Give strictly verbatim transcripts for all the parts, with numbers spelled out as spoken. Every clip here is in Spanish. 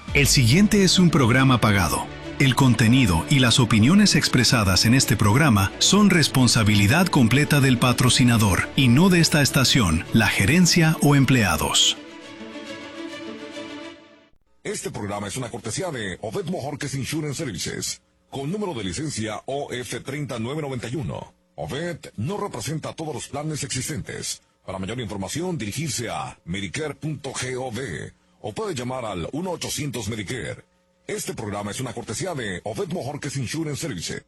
El siguiente es un programa pagado. El contenido y las opiniones expresadas en este programa son responsabilidad completa del patrocinador y no de esta estación, la gerencia o empleados. Este programa es una cortesía de Oved Mojorquez Insurance Services, con número de licencia O F tres nueve nueve uno. Oved no representa todos los planes existentes. Para mayor información, dirigirse a medicare punto gov o puede llamar al uno ochocientos Medicare. Este programa es una cortesía de Oved Mojorquez Insurance Services.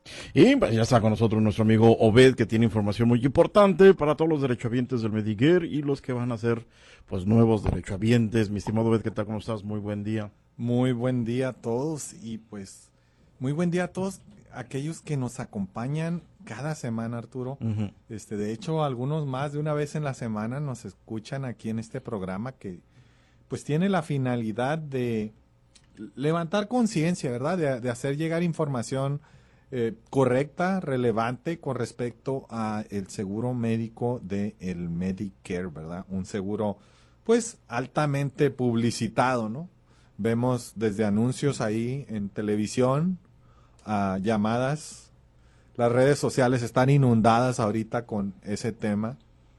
Y pues, ya está con nosotros nuestro amigo Oved, que tiene información muy importante para todos los derechohabientes del Medicare y los que van a ser pues nuevos derechohabientes. Mi estimado Oved, ¿qué tal? ¿Cómo estás? Muy buen día. Muy buen día a todos y pues muy buen día a todos aquellos que nos acompañan cada semana, Arturo. Uh-huh. Este, de hecho, algunos más de una vez en la semana nos escuchan aquí en este programa que pues tiene la finalidad de levantar conciencia, ¿verdad? De, de hacer llegar información eh, correcta, relevante con respecto a el seguro médico de el Medicare, ¿verdad? Un seguro, pues, altamente publicitado, ¿no? Vemos desde anuncios ahí en televisión a llamadas. Las redes sociales están inundadas ahorita con ese tema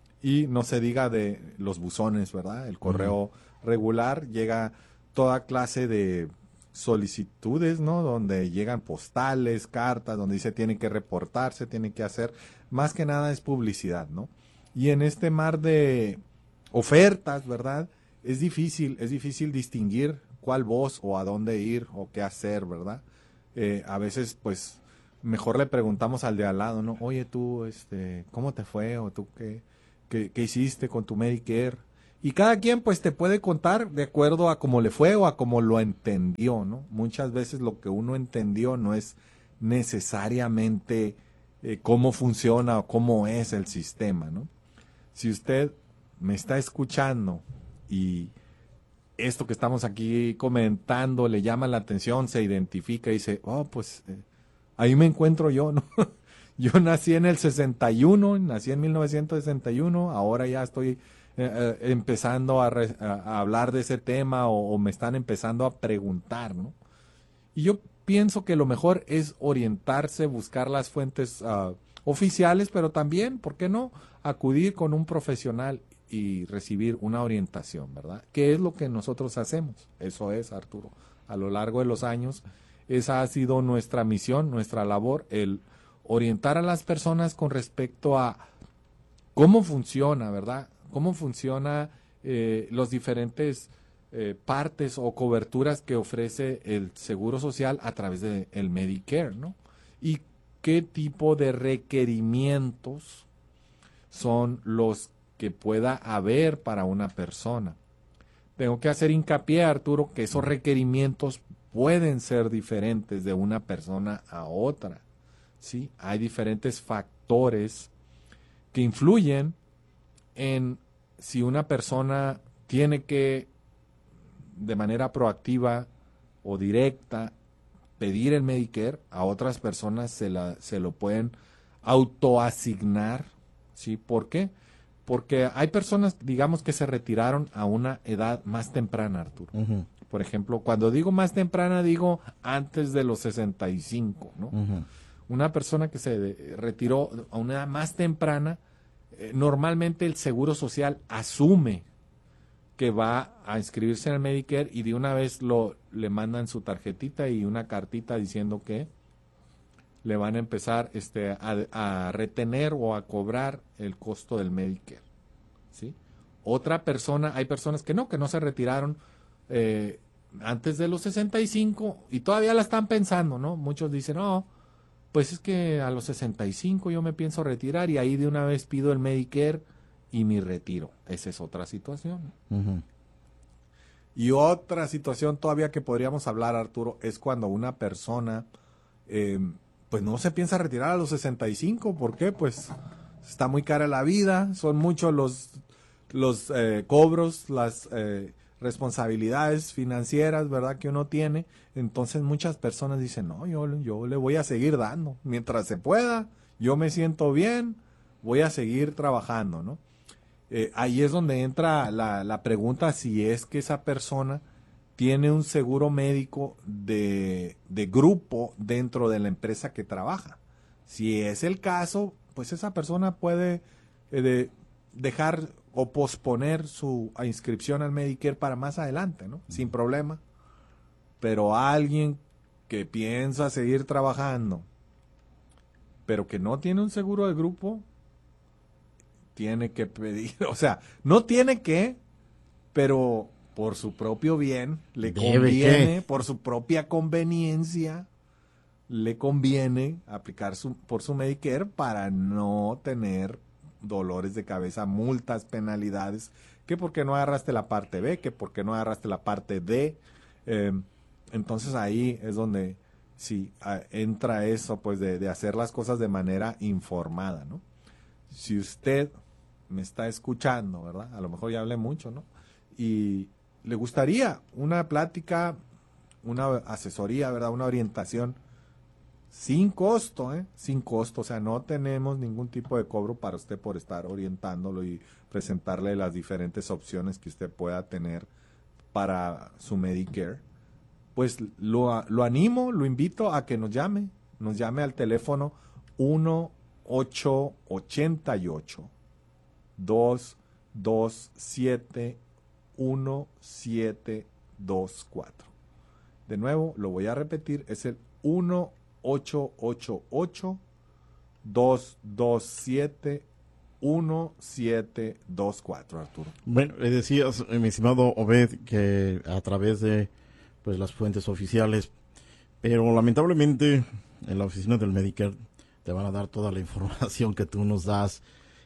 y no se diga de los buzones, ¿verdad? El correo uh-huh. regular llega toda clase de solicitudes, ¿no? Donde llegan postales, cartas, donde dice tiene que reportarse, tiene que hacer, más que nada es publicidad, ¿no? Y en este mar de ofertas, ¿verdad? Es difícil, es difícil distinguir cuál voz o a dónde ir o qué hacer, ¿verdad? Eh, a veces, pues, mejor le preguntamos al de al lado, ¿no? Oye, tú, este, ¿cómo te fue? O tú, ¿qué, qué, qué hiciste con tu Medicare? Y cada quien pues te puede contar de acuerdo a cómo le fue o a cómo lo entendió, ¿no? Muchas veces lo que uno entendió no es necesariamente eh, cómo funciona o cómo es el sistema, ¿no? Si usted me está escuchando y esto que estamos aquí comentando le llama la atención, se identifica y dice, oh, pues eh, ahí me encuentro yo, ¿no? Yo nací en el sesenta y uno, nací en mil novecientos sesenta y uno, ahora ya estoy Eh, eh, empezando a, re, a, a hablar de ese tema o, o me están empezando a preguntar, ¿no? Y yo pienso que lo mejor es orientarse, buscar las fuentes uh, oficiales, pero también, ¿por qué no?, acudir con un profesional y recibir una orientación, ¿verdad? ¿Qué es lo que nosotros hacemos? Eso es, Arturo. A lo largo de los años, esa ha sido nuestra misión, nuestra labor, el orientar a las personas con respecto a cómo funciona, ¿verdad? Cómo funciona eh, los diferentes eh, partes o coberturas que ofrece el Seguro Social a través del de Medicare, ¿no? Y qué tipo de requerimientos son los que pueda haber para una persona. Tengo que hacer hincapié, Arturo, que esos requerimientos pueden ser diferentes de una persona a otra, ¿sí? Hay diferentes factores que influyen en si una persona tiene que de manera proactiva o directa pedir el Medicare, a otras personas se, la, se lo pueden autoasignar, ¿sí? ¿Por qué? Porque hay personas, digamos, que se retiraron a una edad más temprana, Arturo. Uh-huh. Por ejemplo, cuando digo más temprana, digo antes de los sesenta y cinco, ¿no? Uh-huh. Una persona que se retiró a una edad más temprana, normalmente el Seguro Social asume que va a inscribirse en el Medicare y de una vez lo, le mandan su tarjetita y una cartita diciendo que le van a empezar este, a, a retener o a cobrar el costo del Medicare, ¿sí? Otra persona, hay personas que no, que no se retiraron eh, antes de los sesenta y cinco y todavía la están pensando, ¿no? Muchos dicen, no, pues es que a los sesenta y cinco yo me pienso retirar y ahí de una vez pido el Medicare y mi retiro. Esa es otra situación. Uh-huh. Y otra situación todavía que podríamos hablar, Arturo, es cuando una persona eh, pues no se piensa retirar a los sesenta y cinco. ¿Por qué? Pues está muy cara la vida, son muchos los, los eh, cobros, las eh, responsabilidades financieras, ¿verdad?, que uno tiene. Entonces muchas personas dicen, no, yo, yo le voy a seguir dando, mientras se pueda, yo me siento bien, voy a seguir trabajando, ¿no? Eh, ahí es donde entra la, la pregunta si es que esa persona tiene un seguro médico de, de grupo dentro de la empresa que trabaja. Si es el caso, pues esa persona puede eh, de, dejar o posponer su inscripción al Medicare para más adelante, ¿no? Sin problema. Pero alguien que piensa seguir trabajando, pero que no tiene un seguro de grupo, tiene que pedir, o sea, no tiene que, pero por su propio bien, le Debe conviene, que. por su propia conveniencia, le conviene aplicar su, por su Medicare para no tener dolores de cabeza, multas, penalidades, que porque no agarraste la parte B, que porque no agarraste la parte D. Eh, entonces ahí es donde sí a, entra eso, pues de, de hacer las cosas de manera informada, ¿no? Si usted me está escuchando, ¿verdad? A lo mejor ya hablé mucho, ¿no? Y le gustaría una plática, una asesoría, ¿verdad? Una orientación sin costo, ¿eh? Sin costo, o sea, no tenemos ningún tipo de cobro para usted por estar orientándolo y presentarle las diferentes opciones que usted pueda tener para su Medicare. Pues lo, lo animo, lo invito a que nos llame, nos llame al teléfono uno ocho ocho, dos dos siete, uno siete dos cuatro. De nuevo, lo voy a repetir, es el uno ocho ocho ocho, dos dos siete, uno siete dos cuatro, Arturo. Bueno, le decías, eh, mi estimado Obed, que a través de pues las fuentes oficiales, pero lamentablemente en la oficina del Medicare te van a dar toda la información que tú nos das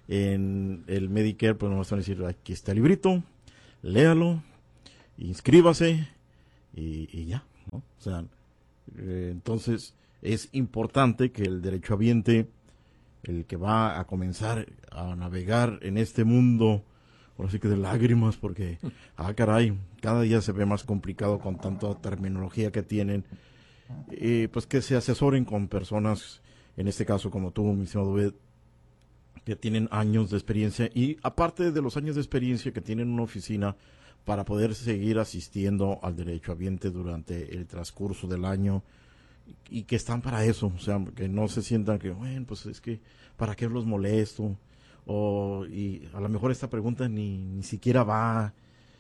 en el Medicare, pues nos van a decir, aquí está el librito, léalo, inscríbase y, y ya, ¿no? O sea, eh, entonces es importante que el derechohabiente, el que va a comenzar a navegar en este mundo, ahora sí que de lágrimas, porque, ah, caray, cada día se ve más complicado con tanta terminología que tienen, eh, pues que se asesoren con personas, en este caso como tú, mi estimado Obed, que tienen años de experiencia y aparte de los años de experiencia que tienen una oficina para poder seguir asistiendo al derechohabiente durante el transcurso del año y que están para eso, o sea, que no se sientan que, bueno, pues es que, ¿para qué los molesto? O, y a lo mejor esta pregunta ni, ni siquiera va,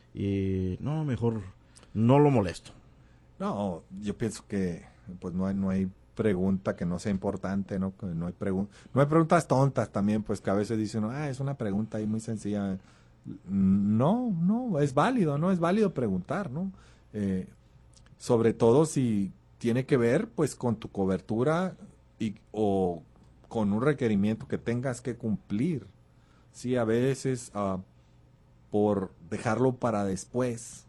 y no, mejor no lo molesto. No, yo pienso que pues no hay, no hay pregunta que no sea importante, ¿no? Que no hay pregun- no hay preguntas tontas también, pues que a veces dicen, ah, es una pregunta ahí muy sencilla. No, no, es válido, ¿no? Es válido preguntar, ¿no? Eh, sobre todo si tiene que ver, pues, con tu cobertura y, o con un requerimiento que tengas que cumplir. Sí, a veces uh, por dejarlo para después,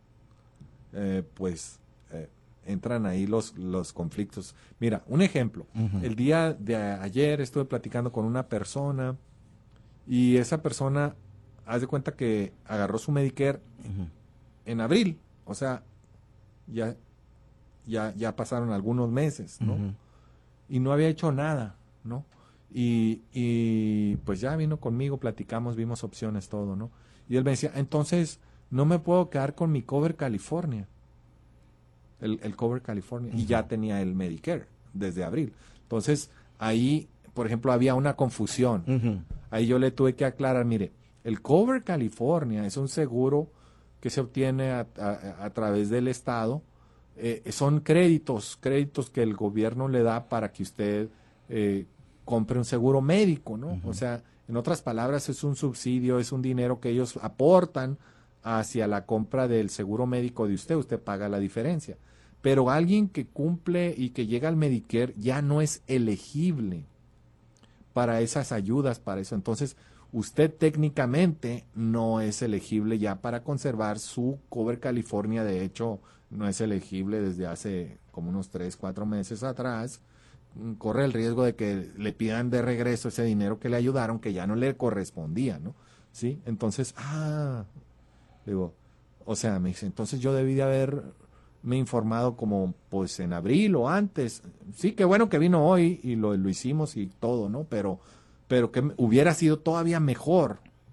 eh, pues eh, entran ahí los, los conflictos. Mira, un ejemplo. Uh-huh. El día de ayer estuve platicando con una persona y esa persona, haz de cuenta que agarró su Medicare uh-huh. en abril. O sea, ya, ya, ya pasaron algunos meses, ¿no? Uh-huh. Y no había hecho nada, ¿no? Y, y pues ya vino conmigo, platicamos, vimos opciones, todo, ¿no? Y él me decía, entonces, no me puedo quedar con mi Cover California. El, el Cover California. Uh-huh. Y ya tenía el Medicare desde abril. Entonces, ahí, por ejemplo, había una confusión. Uh-huh. Ahí yo le tuve que aclarar, mire, el Cover California es un seguro que se obtiene a, a, a través del Estado. Eh, son créditos, créditos que el gobierno le da para que usted eh, compre un seguro médico, ¿no? Uh-huh. O sea, en otras palabras, es un subsidio, es un dinero que ellos aportan hacia la compra del seguro médico de usted, usted paga la diferencia. Pero alguien que cumple y que llega al Medicare ya no es elegible para esas ayudas, para eso. Entonces, usted técnicamente no es elegible ya para conservar su Cover California. De hecho, no es elegible desde hace como unos tres, cuatro meses atrás. Corre el riesgo de que le pidan de regreso ese dinero que le ayudaron, que ya no le correspondía, ¿no? ¿Sí? Entonces, ah, digo, o sea, me dice, entonces yo debí de haberme informado como, pues, en abril o antes. Sí, qué bueno que vino hoy y lo, lo hicimos y todo, ¿no? Pero, pero que hubiera sido todavía mejor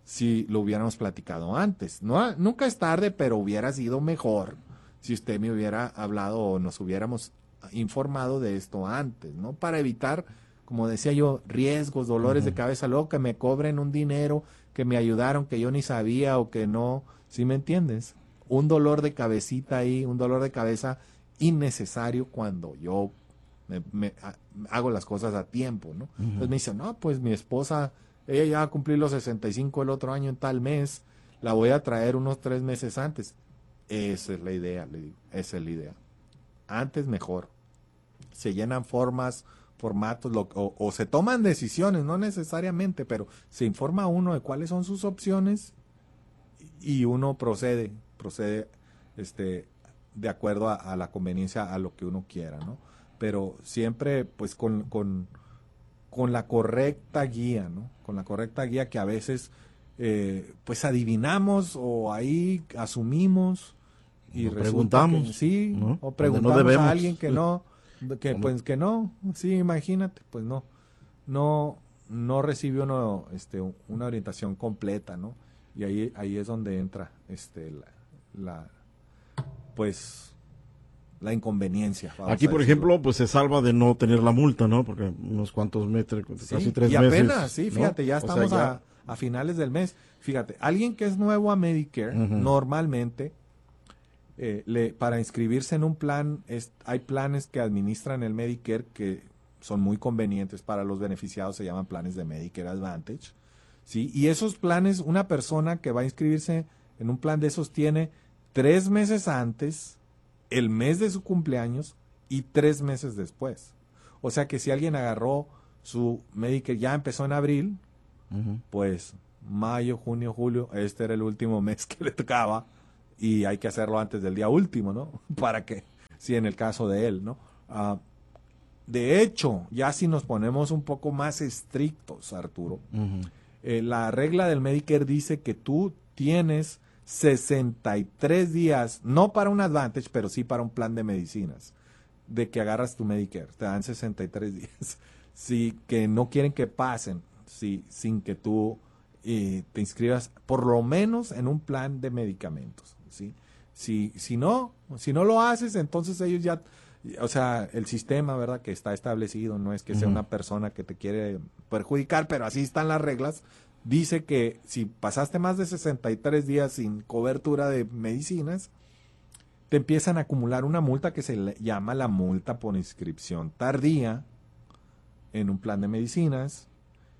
si lo hubiéramos platicado antes. No, nunca es tarde, pero hubiera sido mejor si usted me hubiera hablado o nos hubiéramos informado de esto antes, ¿no? Para evitar, como decía yo, riesgos, dolores uh-huh. de cabeza, luego que me cobren un dinero que me ayudaron, que yo ni sabía o que no, ¿sí me entiendes? Un dolor de cabecita ahí, un dolor de cabeza innecesario cuando yo me, me, hago las cosas a tiempo, ¿no? Uh-huh. Entonces me dice, no, pues mi esposa, ella ya va a cumplir los sesenta y cinco el otro año en tal mes, la voy a traer unos tres meses antes. Esa es la idea, le digo, esa es la idea. Antes mejor. Se llenan formas, formatos, lo, o, o se toman decisiones, no necesariamente, pero se informa uno de cuáles son sus opciones y uno procede, procede este, de acuerdo a, a la conveniencia, a lo que uno quiera, ¿no? Pero siempre pues con, con, con la correcta guía, ¿no? Con la correcta guía que a veces eh, pues adivinamos o ahí asumimos y preguntamos, que, sí, ¿no? O preguntamos no a alguien que no, que pues que no, sí, imagínate, pues no, no, no recibe uno este, una orientación completa, ¿no? Y ahí, ahí es donde entra este la, la pues la inconveniencia. Aquí, por ejemplo, pues se salva de no tener la multa, ¿no? Porque unos cuantos meses, sí, casi tres y meses. Y apenas, sí, fíjate, ¿no? ya estamos o sea, ya... A, a finales del mes. Fíjate, alguien que es nuevo a Medicare, uh-huh. normalmente, eh, le, para inscribirse en un plan, es, hay planes que administran el Medicare que son muy convenientes para los beneficiados, se llaman planes de Medicare Advantage, ¿sí? Y esos planes, una persona que va a inscribirse en un plan de esos tiene tres meses antes, el mes de su cumpleaños y tres meses después. O sea que si alguien agarró su Medicare, ya empezó en abril, uh-huh. pues mayo, junio, julio, este era el último mes que le tocaba y hay que hacerlo antes del día último, ¿no? Para que, sí, en el caso de él, ¿no? Uh, de hecho, ya si nos ponemos un poco más estrictos, Arturo, uh-huh. eh, la regla del Medicare dice que tú tienes sesenta y tres días, no para un Advantage, pero sí para un plan de medicinas, de que agarras tu Medicare, te dan sesenta y tres días, sí, que no quieren que pasen, sí, sin que tú eh, te inscribas por lo menos en un plan de medicamentos, sí, si, si no, si no lo haces, entonces ellos ya, o sea, el sistema, ¿verdad?, que está establecido, no es que sea uh-huh. una persona que te quiere perjudicar, pero así están las reglas. Dice que si pasaste más de sesenta y tres días sin cobertura de medicinas, te empiezan a acumular una multa que se le llama la multa por inscripción tardía en un plan de medicinas.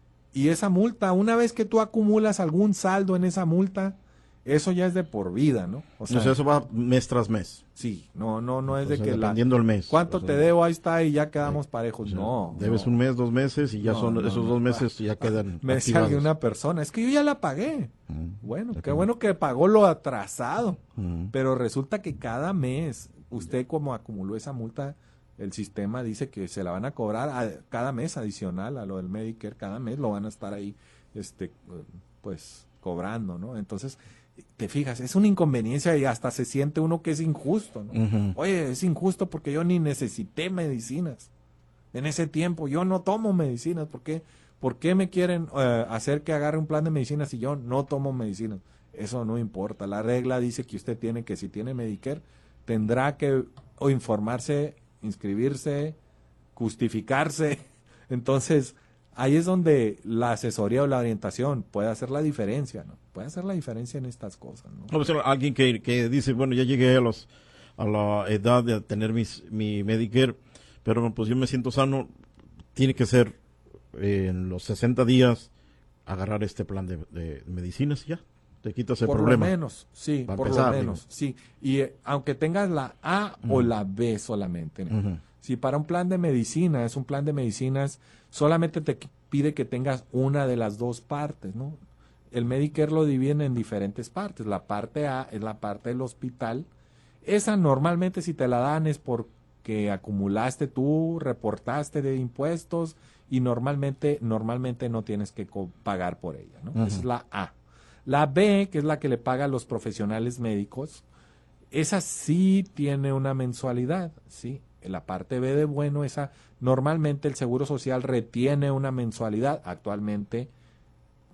Y esa multa, una vez que tú acumulas algún saldo en esa multa, eso ya es de por vida, ¿no? O sea, o sea eso va mes tras mes. Sí, no, no, no es o de sea, que dependiendo la, el mes. ¿cuánto o sea, te debo? Ahí está y ya quedamos sí. parejos. O sea, no. Debes no. un mes, dos meses y ya no, son no, esos no, dos no. meses ya quedan Me decía activados. una persona, es que yo ya la pagué. Mm, bueno, qué okay. bueno que pagó lo atrasado. Mm. Pero resulta que cada mes, usted como acumuló esa multa, el sistema dice que se la van a cobrar a, cada mes adicional a lo del Medicare, cada mes lo van a estar ahí, este, pues, cobrando, ¿no? Entonces, te fijas, es una inconveniencia y hasta se siente uno que es injusto, ¿no? Uh-huh. Oye, es injusto porque yo ni necesité medicinas. En ese tiempo yo no tomo medicinas. ¿Por qué, ¿Por qué me quieren uh, hacer que agarre un plan de medicinas si yo no tomo medicinas? Eso no importa. La regla dice que usted tiene que, si tiene Medicare, tendrá que o informarse, inscribirse, justificarse. Entonces, ahí es donde la asesoría o la orientación puede hacer la diferencia, ¿no? Puede hacer la diferencia en estas cosas, ¿no? No, pues, alguien que, que dice, bueno, ya llegué a los a la edad de tener mis, mi Medicare, pero pues yo me siento sano, tiene que ser eh, en los sesenta días agarrar este plan de, de medicinas y ya, te quitas el por problema. Por lo menos, sí, Para por empezar, lo menos, digo. sí. Y eh, aunque tengas la A uh-huh. o la B solamente, ¿no? Uh-huh. Si para un plan de medicina es un plan de medicinas, solamente te pide que tengas una de las dos partes, ¿no? El Medicare lo dividen en diferentes partes. La parte A es la parte del hospital. Esa normalmente si te la dan es porque acumulaste tú, reportaste de impuestos y normalmente, normalmente no tienes que pagar por ella, ¿no? Uh-huh. Esa es la A. La B, que es la que le paga a los profesionales médicos, esa sí tiene una mensualidad, ¿sí? La parte B de bueno, esa normalmente el Seguro Social retiene una mensualidad. Actualmente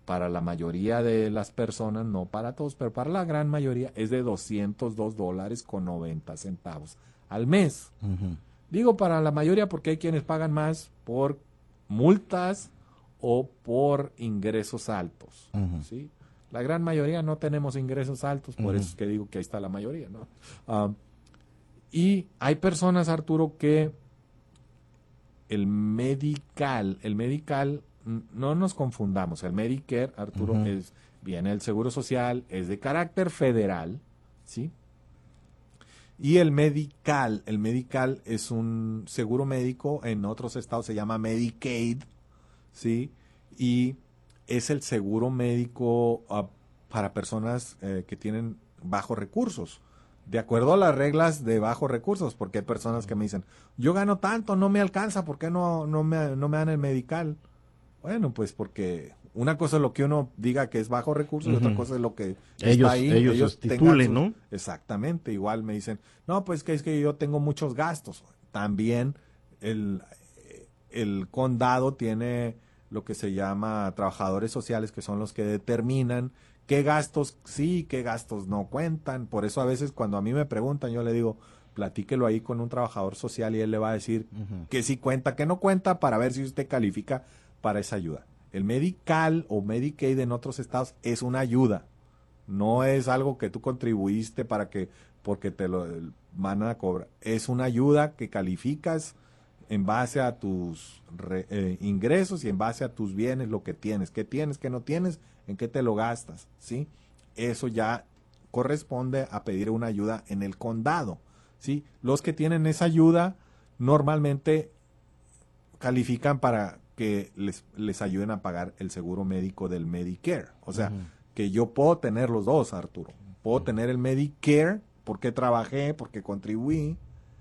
para la mayoría de las personas, no para todos, pero para la gran mayoría, es de doscientos dos dólares con noventa centavos al mes. Uh-huh. Digo para la mayoría porque hay quienes pagan más por multas o por ingresos altos. Uh-huh. ¿Sí? La gran mayoría no tenemos ingresos altos, por uh-huh. eso es que digo que ahí está la mayoría, ¿no? Uh, y hay personas, Arturo, que el medical, el medical, no nos confundamos, el Medicare, Arturo, uh-huh. es, viene del Seguro Social, es de carácter federal, ¿sí? Y el medical, el medical es un seguro médico, en otros estados se llama Medicaid, ¿sí? Y es el seguro médico uh, para personas eh, que tienen bajos recursos, de acuerdo a las reglas de bajos recursos, porque hay personas que me dicen, yo gano tanto, no me alcanza, ¿por qué no, no, me, no me dan el medical? Bueno, pues porque una cosa es lo que uno diga que es bajo recursos uh-huh. y otra cosa es lo que ellos, está ahí. Ellos, ellos titulen, sus, ¿no? Exactamente, igual me dicen, no, pues que es que yo tengo muchos gastos. También el, el condado tiene lo que se llama trabajadores sociales, que son los que determinan qué gastos sí, qué gastos no cuentan. Por eso a veces cuando a mí me preguntan, yo le digo, platíquelo ahí con un trabajador social y él le va a decir uh-huh. que sí cuenta, que no cuenta, para ver si usted califica para esa ayuda. El Medical o Medicaid en otros estados es una ayuda, no es algo que tú contribuiste para que, porque te lo van a cobrar. Es una ayuda que calificas en base a tus re, eh, ingresos y en base a tus bienes, lo que tienes, qué tienes, qué no tienes, en qué te lo gastas, ¿sí? Eso ya corresponde a pedir una ayuda en el condado, ¿sí? Los que tienen esa ayuda normalmente califican para que les, les ayuden a pagar el seguro médico del Medicare. O sea, uh-huh. que yo puedo tener los dos, Arturo. Puedo uh-huh. tener el Medicare porque trabajé, porque contribuí,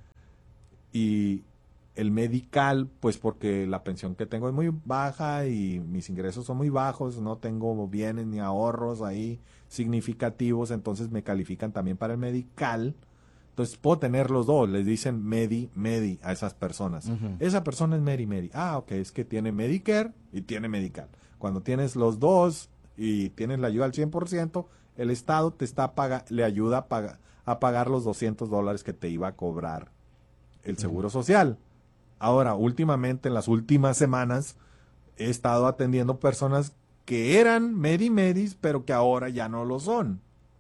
y el medical, pues porque la pensión que tengo es muy baja y mis ingresos son muy bajos, no tengo bienes ni ahorros ahí significativos, entonces me califican también para el medical. Entonces puedo tener los dos, les dicen Medi, Medi a esas personas. Uh-huh. Esa persona es Medi, Medi. Ah, ok, es que tiene Medicare y tiene medical. Cuando tienes los dos y tienes la ayuda al cien por ciento, el Estado te está paga, le ayuda a, paga, a pagar los doscientos dólares que te iba a cobrar el Seguro uh-huh. Social. Ahora, últimamente, en las últimas semanas, he estado atendiendo personas que eran Medi, Medis, pero que ahora ya no lo son.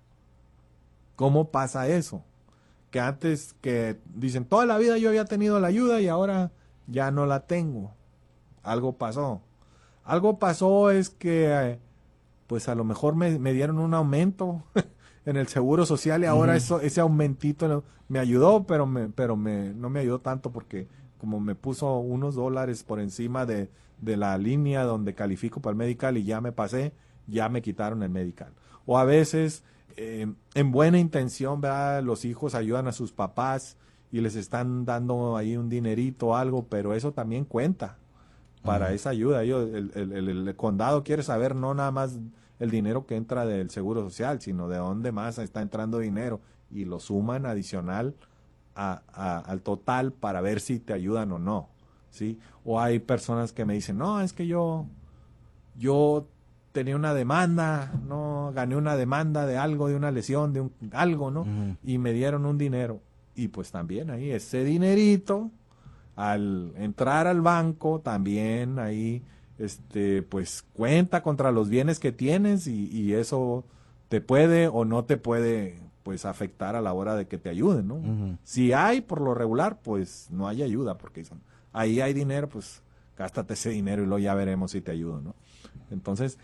¿Cómo pasa eso? Que antes que dicen, toda la vida yo había tenido la ayuda y ahora ya no la tengo. Algo pasó. Algo pasó es que, pues a lo mejor me, me dieron un aumento en el Seguro Social y ahora uh-huh. eso, ese aumentito me ayudó, pero, me, pero me, no me ayudó tanto porque como me puso unos dólares por encima de, de la línea donde califico para el medical y ya me pasé, ya me quitaron el medical. O a veces... Eh, en buena intención, ¿verdad? Los hijos ayudan a sus papás y les están dando ahí un dinerito o algo, pero eso también cuenta para uh-huh. esa ayuda. Yo, el, el, el, el condado quiere saber no nada más el dinero que entra del Seguro Social, sino de dónde más está entrando dinero y lo suman adicional a, a, al total para ver si te ayudan o no, ¿sí? O hay personas que me dicen, no, es que yo yo tenía una demanda, no gané una demanda de algo, de una lesión, de un algo, ¿no? Uh-huh. Y me dieron un dinero. Y pues también ahí ese dinerito, al entrar al banco, también ahí, este, pues cuenta contra los bienes que tienes y, y eso te puede o no te puede, pues afectar a la hora de que te ayuden, ¿no? Uh-huh. Si hay, por lo regular, pues no hay ayuda, porque son, ahí hay dinero, pues gástate ese dinero y luego ya veremos si te ayudo, ¿no? Entonces,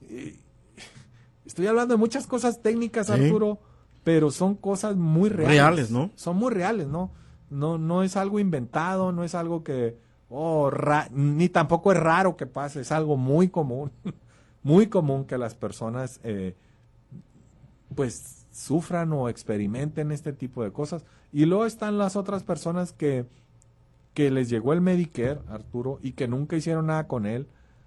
estoy hablando de muchas cosas técnicas, ¿sí? Arturo, pero son cosas muy reales. Reales, ¿no? Son muy reales, ¿no? No, no es algo inventado, no es algo que, oh, ra- ni tampoco es raro que pase, es algo muy común, muy común que las personas, eh, pues, sufran o experimenten este tipo de cosas. Y luego están las otras personas que, que les llegó el Medicare, Arturo, y que nunca hicieron nada con él,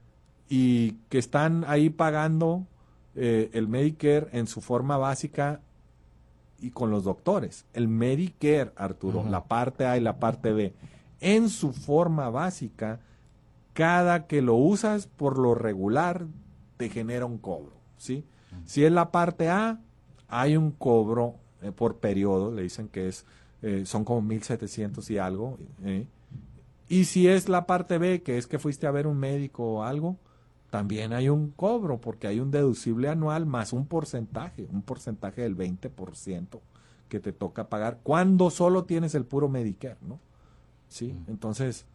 y que están ahí pagando eh, el Medicare en su forma básica y con los doctores. El Medicare, Arturo, uh-huh. la parte A y la parte B, en su forma básica, cada que lo usas por lo regular, te genera un cobro, ¿sí? Uh-huh. Si es la parte A, hay un cobro eh, por periodo, le dicen que es eh, son como mil setecientos y algo, eh, y si es la parte B, que es que fuiste a ver un médico o algo, también hay un cobro, porque hay un deducible anual más un porcentaje, un porcentaje del veinte por ciento que te toca pagar cuando solo tienes el puro Medicare, ¿no? Sí, entonces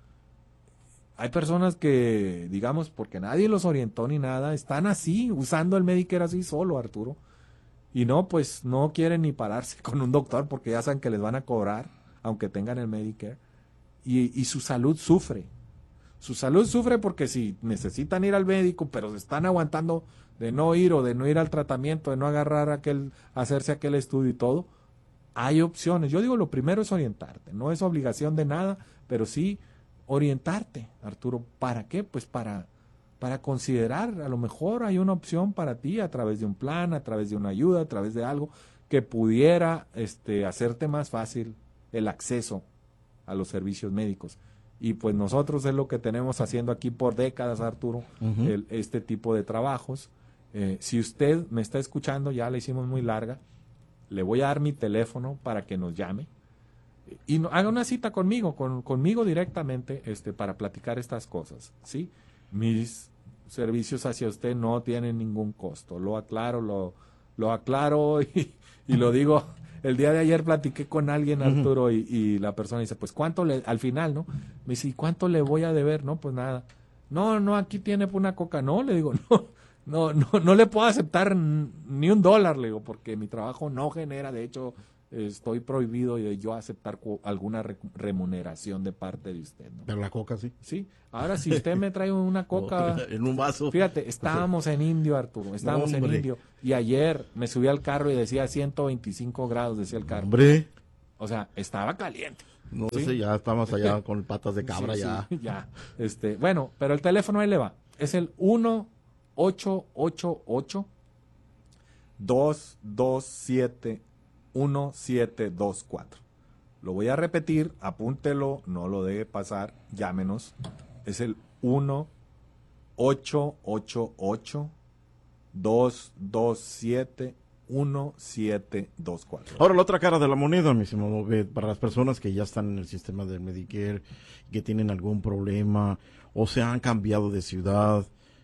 hay personas que, digamos, porque nadie los orientó ni nada, están así, usando el Medicare así solo, Arturo, y no, pues no quieren ni pararse con un doctor porque ya saben que les van a cobrar, aunque tengan el Medicare, y, y su salud sufre. Su salud sufre porque si necesitan ir al médico, pero se están aguantando de no ir o de no ir al tratamiento, de no agarrar aquel, hacerse aquel estudio y todo, hay opciones. Yo digo, lo primero es orientarte, no es obligación de nada, pero sí orientarte, Arturo. ¿Para qué? Pues para, para considerar, a lo mejor hay una opción para ti a través de un plan, a través de una ayuda, a través de algo que pudiera este, hacerte más fácil el acceso a los servicios médicos. Y pues nosotros es lo que tenemos haciendo aquí por décadas, Arturo, uh-huh. el, este tipo de trabajos. Eh, si usted me está escuchando, ya la hicimos muy larga, le voy a dar mi teléfono para que nos llame y no, haga una cita conmigo, con, conmigo directamente este, para platicar estas cosas, ¿sí? Mis servicios hacia usted no tienen ningún costo, lo aclaro, lo, lo aclaro y, y lo digo. El día de ayer platiqué con alguien, Arturo, uh-huh. y, y la persona dice, pues, ¿cuánto le, al final, no? Me dice, ¿y cuánto le voy a deber? No, pues nada. No, no, aquí tiene una coca. No, le digo, no, no, no, no le puedo aceptar ni un dólar, le digo, porque mi trabajo no genera, de hecho, estoy prohibido de yo aceptar alguna re remuneración de parte de usted, ¿no? Pero la coca sí. Sí. Ahora, si usted me trae una coca... en un vaso. Fíjate, estábamos en Indio, Arturo, estábamos no, en Indio. Y ayer me subí al carro y decía ciento veinticinco grados, decía el carro. Hombre. O sea, estaba caliente. No sé, ¿sí? Ya estamos allá con patas de cabra, sí, ya. Sí, ya. Este, bueno, pero el teléfono ahí le va. Es el uno ocho ocho ocho dos dos siete uno siete dos cuatro. Lo voy a repetir, apúntelo, no lo deje pasar, llámenos. Es el uno ocho ocho ocho dos dos siete uno siete dos cuatro. Ahora, la otra cara de la moneda, mi estimado Obed, para las personas que ya están en el sistema del Medicare, que tienen algún problema o se han cambiado de ciudad,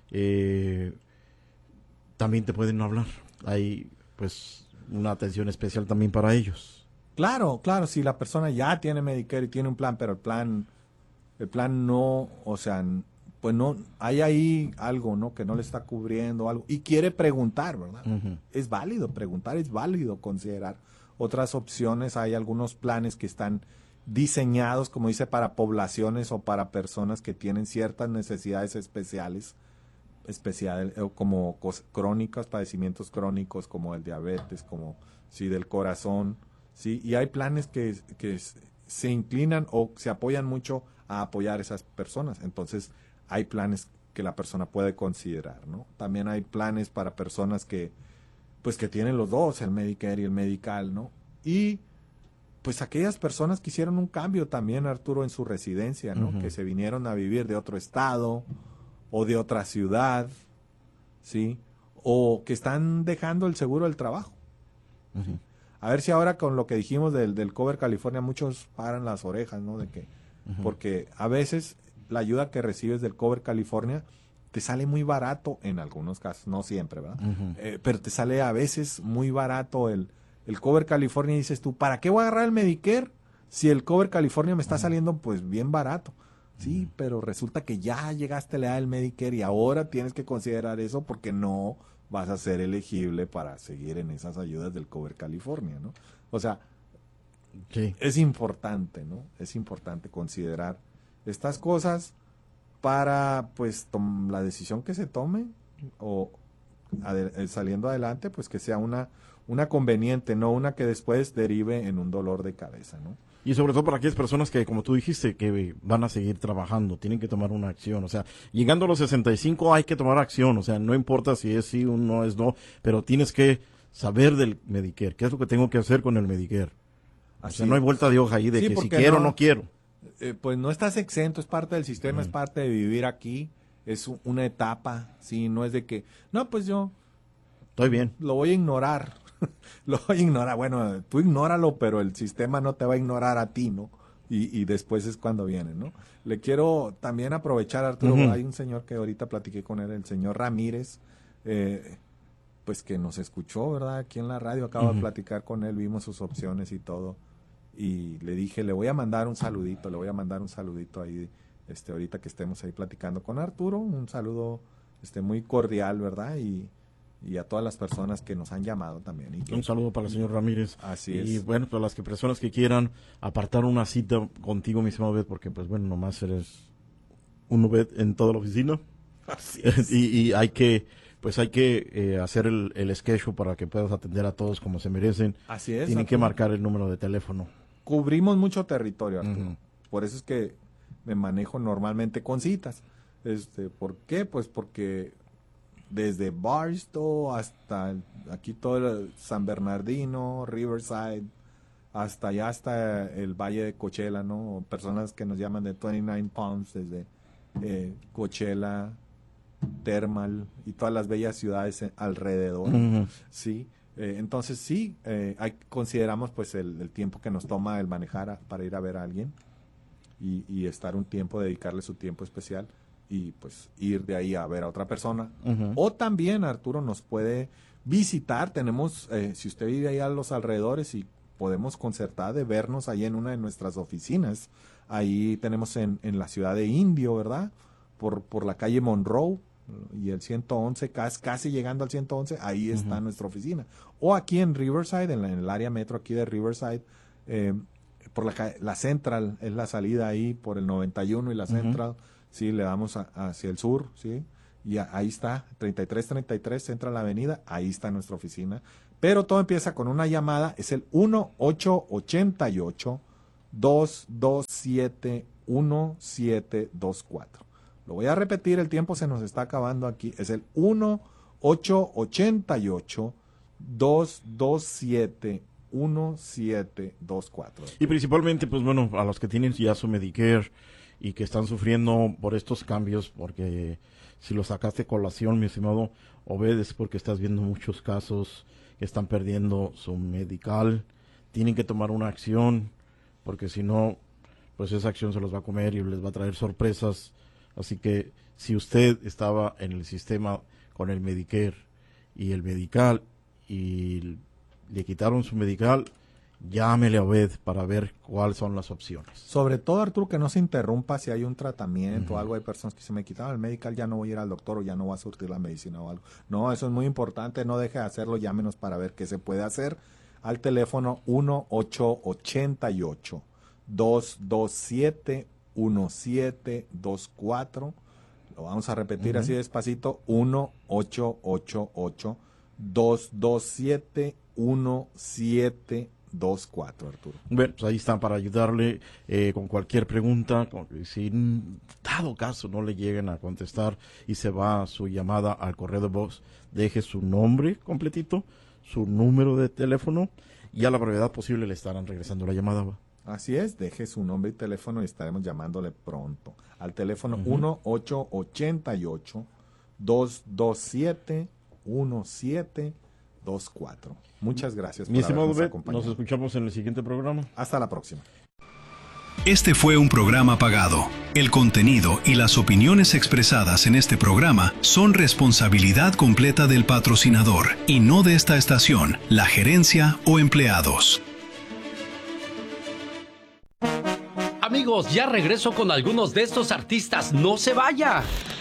eh, también te pueden hablar. Hay, pues, una atención especial también para ellos. Claro, claro, si la persona ya tiene Medicare y tiene un plan, pero el plan, el plan no, o sea, pues no, hay ahí algo, ¿no? Que no le está cubriendo algo y quiere preguntar, ¿verdad? Uh-huh. Es válido preguntar, es válido considerar otras opciones. Hay algunos planes que están diseñados, como dice, para poblaciones o para personas que tienen ciertas necesidades especiales, especial, como crónicas, padecimientos crónicos como el diabetes, como sí, del corazón, sí, y hay planes que, que se inclinan o se apoyan mucho a apoyar a esas personas. Entonces hay planes que la persona puede considerar, ¿no? También hay planes para personas que pues que tienen los dos, el Medicare y el Medical, ¿no? Y pues aquellas personas que hicieron un cambio también, Arturo, en su residencia, ¿no? Uh-huh. Que se vinieron a vivir de otro estado o de otra ciudad, ¿sí? O que están dejando el seguro del trabajo. Uh-huh. ¿Sí? A ver si ahora con lo que dijimos del, del Cover California, muchos paran las orejas, ¿no? De que, uh-huh. Porque a veces la ayuda que recibes del Cover California te sale muy barato, en algunos casos, no siempre, ¿verdad? Uh-huh. Eh, pero te sale a veces muy barato el, el Cover California y dices tú, ¿para qué voy a agarrar el Medicare si el Cover California me está uh-huh. saliendo pues bien barato? Sí, pero resulta que ya llegaste a la edad del Medicare y ahora tienes que considerar eso porque no vas a ser elegible para seguir en esas ayudas del Cover California, ¿no? O sea, sí. Es importante, ¿no? Es importante considerar estas cosas para, pues, la decisión que se tome o ade- saliendo adelante, pues que sea una, una conveniente, no una que después derive en un dolor de cabeza, ¿no? Y sobre todo para aquellas personas que, como tú dijiste, que van a seguir trabajando, tienen que tomar una acción. O sea, llegando a los sesenta y cinco hay que tomar acción. O sea, no importa si es sí o no es no, pero tienes que saber del Medicare. ¿Qué es lo que tengo que hacer con el Medicare? O sea, no hay vuelta de hoja ahí de sí, que si quiero o no, no quiero. Eh, pues no estás exento, es parte del sistema, mm. es parte de vivir aquí. es una etapa, sí, no es de que, no, pues yo estoy bien, lo voy a ignorar, lo voy a ignorar, bueno, tú ignóralo, pero el sistema no te va a ignorar a ti, ¿no? Y, y después es cuando viene, ¿no? Le quiero también aprovechar, Arturo, uh-huh. hay un señor que ahorita platiqué con él, el señor Ramírez, eh, pues que nos escuchó, ¿verdad? Aquí en la radio, acabo uh-huh. de platicar con él, vimos sus opciones y todo, y le dije, le voy a mandar un saludito, le voy a mandar un saludito ahí, este, ahorita que estemos ahí platicando con Arturo, un saludo, este, muy cordial, ¿verdad? Y, y a todas las personas que nos han llamado también. Y que, un saludo para el señor Ramírez. Así es. Y bueno, para las que, personas que quieran apartar una cita contigo, mi estimado Obed, porque pues bueno, nomás eres un Obed en toda la oficina. Así es. y, y hay que... pues hay que eh, hacer el, el schedule para que puedas atender a todos como se merecen. Así es. Tienen Arturo. que marcar el número de teléfono. Cubrimos mucho territorio, Arturo. Uh-huh. Por eso es que me manejo normalmente con citas. Este, ¿por qué? Pues porque desde Barstow hasta el, aquí todo el San Bernardino, Riverside, hasta allá hasta el Valle de Coachella, ¿no? Personas que nos llaman de veintinueve Palms, desde eh, Coachella, Thermal y todas las bellas ciudades alrededor, uh-huh. sí, eh, entonces sí, eh, hay, consideramos pues el, el tiempo que nos toma el manejar a, para ir a ver a alguien y, y estar un tiempo, dedicarle su tiempo especial y pues ir de ahí a ver a otra persona, uh-huh. o también Arturo nos puede visitar, tenemos, eh, si usted vive ahí a los alrededores y podemos concertar de vernos ahí en una de nuestras oficinas, ahí tenemos en, en la ciudad de Indio, ¿verdad? Por, por la calle Monroe y el ciento once, casi, casi llegando al ciento once, ahí está uh-huh. nuestra oficina. O aquí en Riverside, en, la, en el área metro aquí de Riverside, eh, por la, la Central, es la salida ahí por el noventa y uno y la uh-huh. Central, sí, le damos a, hacia el sur, sí, y a, ahí está, treinta y tres treinta y tres Central Avenida, ahí está nuestra oficina. Pero todo empieza con una llamada, es el uno ocho ocho ocho, dos dos siete, uno siete dos cuatro. Lo voy a repetir, el tiempo se nos está acabando aquí. Es el uno ocho ocho ocho, dos dos siete, uno siete dos cuatro. Y principalmente, pues bueno, a los que tienen ya su Medicare y que están sufriendo por estos cambios, porque si lo sacaste colación, mi estimado Obed, es porque estás viendo muchos casos que están perdiendo su medical. Tienen que tomar una acción, porque si no, pues esa acción se los va a comer y les va a traer sorpresas. Así que si usted estaba en el sistema con el Medicare y el Medical y le quitaron su Medical, llámele a Obed para ver cuáles son las opciones. Sobre todo, Arturo, que no se interrumpa si hay un tratamiento uh-huh. o algo. Hay personas que se me quitaron el Medical, ya no voy a ir al doctor o ya no va a surtir la medicina o algo. No, eso es muy importante, no deje de hacerlo, llámenos para ver qué se puede hacer al teléfono uno ocho ocho ocho, dos dos siete, uno siete dos cuatro. Lo vamos a repetir uh-huh. así despacito, uno ocho ocho ocho, dos dos siete, uno siete dos cuatro, Arturo. Bueno, pues ahí están para ayudarle eh, con cualquier pregunta. Con, si en dado caso no le lleguen a contestar y se va su llamada al correo de voz, deje su nombre completito, su número de teléfono y a la brevedad posible le estarán regresando la llamada. Así es, deje su nombre y teléfono y estaremos llamándole pronto. Al teléfono uh-huh. uno ocho ocho ocho, dos dos siete, uno siete dos cuatro. Muchas gracias por habernos acompañado. Nos escuchamos en el siguiente programa. Hasta la próxima. Este fue un programa pagado. El contenido y las opiniones expresadas en este programa son responsabilidad completa del patrocinador y no de esta estación, la gerencia o empleados. Amigos, ya regreso con algunos de estos artistas. ¡No se vaya!